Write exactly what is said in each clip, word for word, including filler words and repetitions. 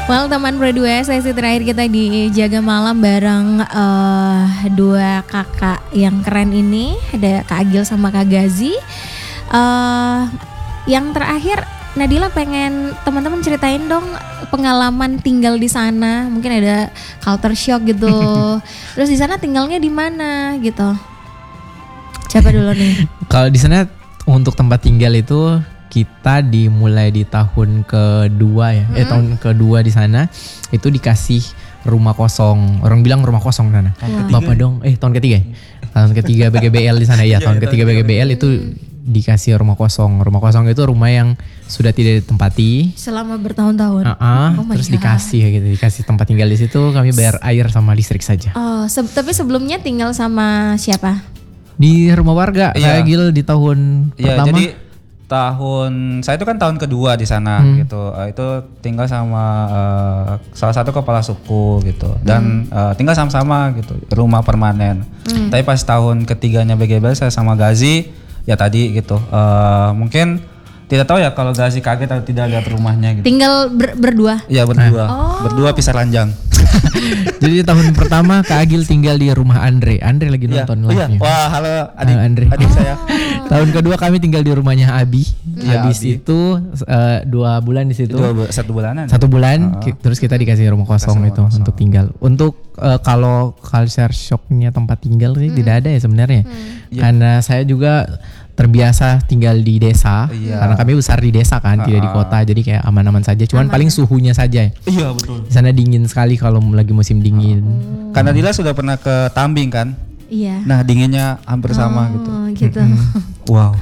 Well, teman Pro dua, sesi terakhir kita di Jaga Malam bareng uh, dua kakak yang keren ini. Ada Kak Agil sama Kak Gazi. Uh, yang terakhir, Nadila pengen teman-teman ceritain dong pengalaman tinggal di sana. Mungkin ada culture shock gitu. Terus di sana tinggalnya di mana gitu. Siapa dulu nih? Kalau di sana untuk tempat tinggal itu kita dimulai di tahun kedua ya, mm-hmm. eh tahun kedua di sana itu dikasih rumah kosong. Orang bilang rumah kosong sana. Wow. Bapak dong, eh tahun ketiga, tahun ketiga B G B L di sana ya. Tahun ketiga B G B L itu dikasih rumah kosong. Rumah kosong itu rumah yang sudah tidak ditempati selama bertahun-tahun. Uh-uh, oh terus God. dikasih gitu, dikasih tempat tinggal di situ. Kami bayar air sama listrik saja. Oh, se- tapi sebelumnya tinggal sama siapa? Di rumah warga. Iya. Kayak Gil di tahun iya, pertama. Jadi tahun saya itu kan tahun kedua di sana hmm. gitu. Uh, itu tinggal sama uh, salah satu kepala suku gitu dan hmm. uh, tinggal sama-sama gitu, rumah permanen. Hmm. Tapi pas tahun ketiganya B G B L saya sama Gazi ya tadi gitu. Uh, mungkin tidak tahu ya kalau Gazi kaget atau tidak lihat rumahnya gitu. Tinggal ber- berdua? Iya berdua. Oh. Berdua pisah ranjang. Jadi tahun pertama Kak Agil tinggal di rumah Andre. Andre lagi nonton ya, live-nya. Iya. Wah, halo adik, uh, Andre. adik saya. Tahun kedua kami tinggal di rumahnya Abi. Ya, Habis Abi. itu uh, dua bulan di situ. Dua, satu bulanan. Satu bulan. Uh, terus kita dikasih rumah kosong itu kosong. Untuk tinggal. Untuk uh, kalau culture shocknya tempat tinggal sih hmm. tidak ada ya sebenarnya. Hmm. Karena saya juga terbiasa tinggal di desa, iya. Karena kami besar di desa kan, uh-uh. tidak di kota, jadi kayak aman-aman saja. Cuman aman. Paling suhunya saja. Iya betul. Di sana dingin sekali kalau lagi musim dingin. Uh-uh. Karena Dila sudah pernah ke Tambing kan? Iya. Nah dinginnya hampir oh, sama gitu. Gitu. Mm-hmm. Wow.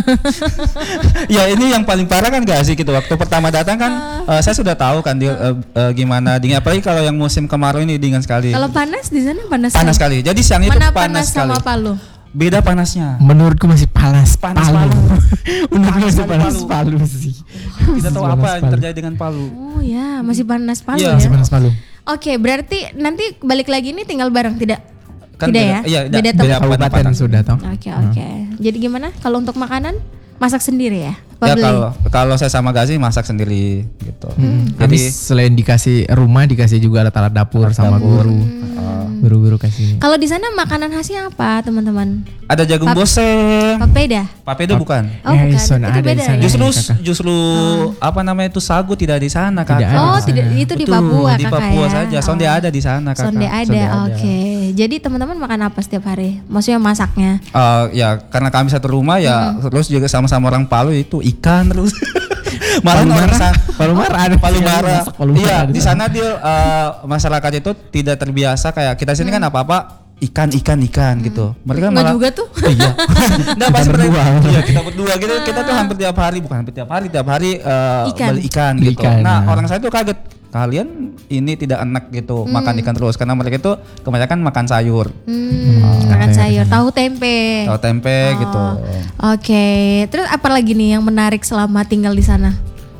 Ya ini yang paling parah kan gak sih gitu. Waktu pertama datang kan, uh, uh, saya sudah tahu kan di, uh, uh, gimana dingin. Apalagi kalau yang musim kemarau ini dingin sekali. Kalau panas di sana panas. Panas sekali. Jadi siang itu panas, panas sekali. Sama Palu? Beda panasnya. Menurutku masih panas. Panas Palu. Palu. Menurutku masih panas Palu. Palu sih. Tidak tahu apa yang terjadi dengan Palu. Oh ya, masih panas Palu ya. ya. Masih panas Palu. Oke, berarti nanti balik lagi nih tinggal bareng tidak? Kan tidak beda, ya? Iya, beda beda kabupaten sudah toh. Oke, oke. Jadi gimana kalau untuk makanan? Masak sendiri ya? Ya kalau kalau saya sama Gazi masak sendiri gitu. Hmm. Jadi habis selain dikasih rumah dikasih juga alat-alat dapur alat sama dapur. Guru. Hmm. Guru-guru kasih. Kalau di sana makanan khasnya apa, teman-teman? Ada jagung Pap- bosem. Papeda. Papeda bukan. Oh, ya, bukan. Itu ada beda. Ya? Justru justru oh. apa namanya itu sagu tidak di sana Kak. Tidak oh, tidak itu di Papua Di Kakak Papua ya? saja. Sonde oh. ada di sana Kakak. Sonde ada. Sonde ada. Oke. Okay. Jadi teman-teman makan apa setiap hari? Maksudnya masaknya? Uh, ya karena kami satu rumah ya hmm. terus juga sama-sama orang Palu itu ikan terus. Malah orang sana Palu Mara ada. Palu Mara. Iya, di sana dia uh, masyarakat itu tidak terbiasa kayak kita sini hmm. kan apa-apa ikan ikan ikan hmm. gitu. Mereka malah juga tuh. Iya. Nah, pasti berdua. Iya, kita berdua gitu. Kita tuh hampir tiap hari, bukan hampir tiap hari, tiap hari uh, ikan. beli ikan gitu. Ikan, nah, ya. orang saya tuh kaget. Kalian ini tidak enak gitu hmm. makan ikan terus karena mereka itu kebanyakan makan sayur. Hmm, oh, makan sayur, tahu tempe. Tahu tempe oh. gitu. Oke. Okay. Terus apa lagi nih yang menarik selama tinggal di sana?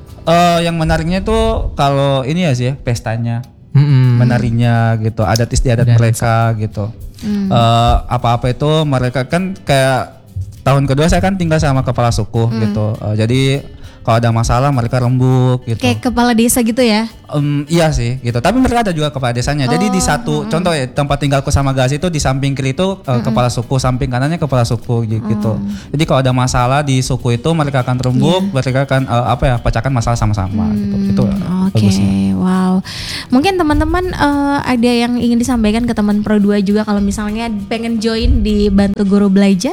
Uh, yang menariknya tuh kalau ini ya sih ya, pestanya. Mm-hmm. Menarinya gitu, adat istiadat mereka gitu. Hmm. Uh, apa-apa itu mereka kan kayak tahun kedua saya kan tinggal sama kepala suku hmm. gitu. Uh, jadi kalau ada masalah mereka rembuk gitu. Kayak kepala desa gitu ya? Um, iya sih gitu. Tapi mereka ada juga kepala desanya. Oh, Jadi di satu mm. contoh ya tempat tinggalku sama Gazi itu di samping kiri itu uh, mm-hmm. kepala suku, samping kanannya kepala suku gitu. Oh. Jadi kalau ada masalah di suku itu mereka akan rembuk, yeah. mereka akan uh, apa ya pecahkan masalah sama-sama hmm. gitu. Itu Oke, okay. Wow. Mungkin teman-teman uh, ada yang ingin disampaikan ke teman Pro dua juga kalau misalnya pengen join di Bantu Guru Belajar?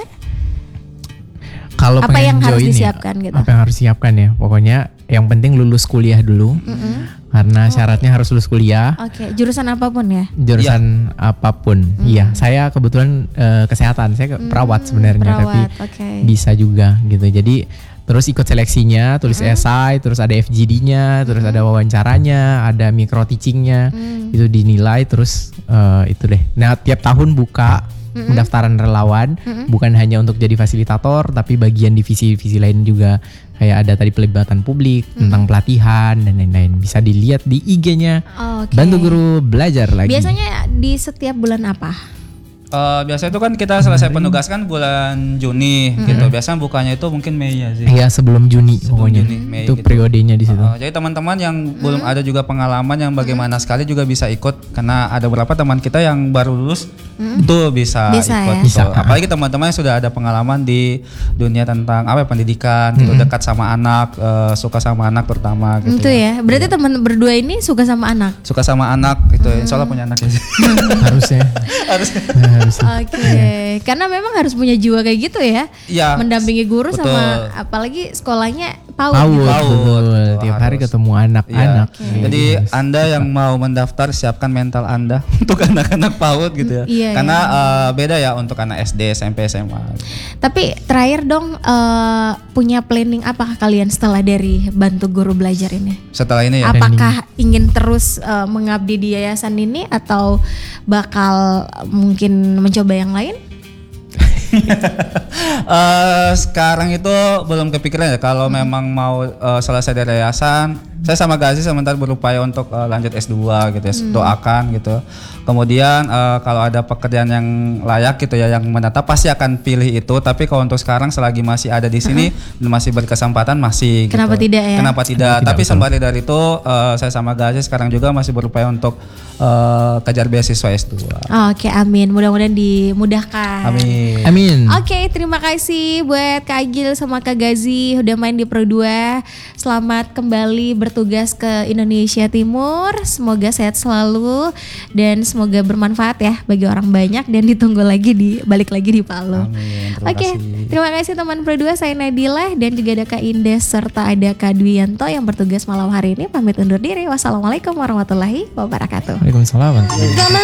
Kalau apa yang harus join disiapkan ya, gitu? Apa yang harus disiapkan ya? Pokoknya yang penting lulus kuliah dulu. Mm-hmm. Karena oh, syaratnya harus lulus kuliah. Oke, okay. Jurusan apapun ya? Jurusan ya. apapun. Iya, mm. saya kebetulan uh, kesehatan. Saya mm, perawat sebenarnya, perawat, tapi okay. bisa juga gitu. Jadi terus ikut seleksinya, tulis mm. esai, terus ada F G D-nya, terus mm. ada wawancaranya, ada micro teaching-nya. Mm. Itu dinilai terus uh, itu deh. Nah, tiap tahun buka Mm-hmm. pendaftaran relawan mm-hmm. bukan hanya untuk jadi fasilitator tapi bagian divisi-divisi lain juga kayak ada tadi pelibatan publik mm-hmm. tentang pelatihan dan lain-lain bisa dilihat di I G-nya oh, okay. Bantu Guru Belajar lagi. Biasanya di setiap bulan apa? Uh, biasanya itu kan kita selesai penugasan bulan Juni hmm. gitu. Biasanya bukanya itu mungkin Mei ya sih. Iya sebelum Juni sebelum pokoknya. Juni, Mei, itu gitu. periodenya di situ. Uh, jadi teman-teman yang hmm. belum ada juga pengalaman yang bagaimana hmm. sekali juga bisa ikut karena ada beberapa teman kita yang baru lulus hmm. itu bisa, bisa ikut. Ya? Bisa. Gitu. Apalagi teman-teman yang sudah ada pengalaman di dunia tentang apa ya, pendidikan, gitu, hmm. dekat sama anak, uh, suka sama anak terutama. Gitu. Itu ya. Berarti ya. Teman berdua ini suka sama anak. Suka sama anak itu, hmm. insya Allah punya anak ya. Harusnya. Harusnya. Oke, okay. Karena memang harus punya jiwa kayak gitu ya. Iya. Mendampingi guru betul. Sama apalagi sekolahnya PAUD. PAUD, gitu. betul. Tiap hari ketemu anak-anak. Iya. Okay. Jadi yes. Anda yang mau mendaftar siapkan mental Anda untuk anak-anak PAUD gitu ya. Iya, Karena iya. Uh, beda ya untuk anak S D, S M P, S M A. Tapi terakhir dong uh, punya planning apakah kalian setelah dari bantu guru belajar ini? Setelah ini ya. Apakah ingin terus uh, mengabdi di yayasan ini atau bakal mungkin mencoba yang lain? uh, sekarang itu belum kepikiran ya kalau hmm. memang mau uh, selesai dari yayasan. Saya sama Gazi sementara berupaya untuk uh, lanjut S dua gitu ya, hmm. doakan gitu. Kemudian uh, kalau ada pekerjaan yang layak gitu ya yang menetap pasti akan pilih itu. Tapi kalau untuk sekarang selagi masih ada di sini uh-huh. masih berkesempatan masih. Kenapa gitu. tidak ya? Kenapa tidak? Kenapa Tapi tidak, sembari dari itu uh, saya sama Gazi sekarang juga masih berupaya untuk uh, kejar beasiswa S dua. Oke, amin. Mudah-mudahan dimudahkan. Amin. Amin. Oke, terima kasih buat Kak Agil sama Kak Gazi udah main di Pro dua. Selamat kembali bertugas ke Indonesia Timur. Semoga sehat selalu dan semoga bermanfaat ya bagi orang banyak dan ditunggu lagi di balik lagi di Palu. Amin. Terima Oke, kasih. terima kasih teman Pro dua. Saya Nadila dan juga ada Kak Indes serta ada Kak Dwianto yang bertugas malam hari ini. Pamit undur diri. Wassalamualaikum warahmatullahi wabarakatuh. Waalaikumsalam. Gak